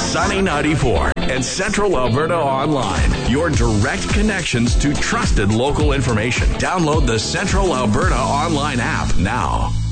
Sunny 94 and Central Alberta Online. Your direct connections to trusted local information. Download the Central Alberta Online app now.